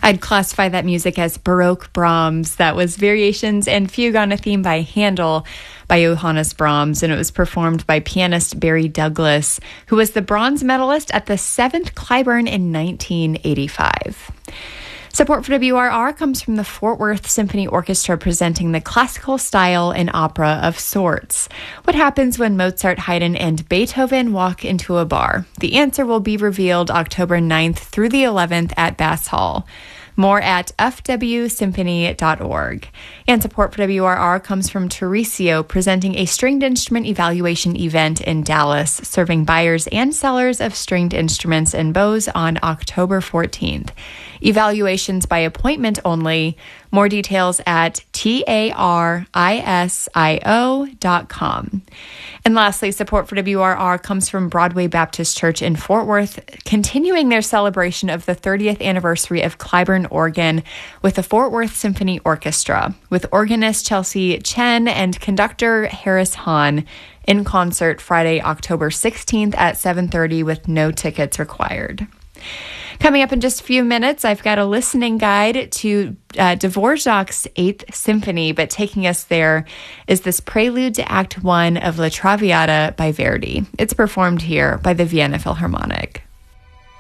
I'd classify that music as Baroque Brahms. That was Variations and Fugue on a Theme by Handel by Johannes Brahms, and it was performed by pianist Barry Douglas, who was the bronze medalist at the 7th Clyburn in 1985. Support for WRR comes from the Fort Worth Symphony Orchestra, presenting the classical style and opera of sorts. What happens when Mozart, Haydn, and Beethoven walk into a bar? The answer will be revealed October 9th through the 11th at Bass Hall. More at fwsymphony.org. And support for WRR comes from Teresio, presenting a stringed instrument evaluation event in Dallas, serving buyers and sellers of stringed instruments and bows on October 14th. Evaluations by appointment only. More details at tarisio.com. And lastly, support for WRR comes from Broadway Baptist Church in Fort Worth, continuing their celebration of the 30th anniversary of Clyburn organ with the Fort Worth Symphony Orchestra, with organist Chelsea Chen and conductor Harris Hahn in concert Friday, October 16th at 7:30 with no tickets required. Coming up in just a few minutes, I've got a listening guide to Dvorak's 8th Symphony, but taking us there is this prelude to Act 1 of La Traviata by Verdi. It's performed here by the Vienna Philharmonic.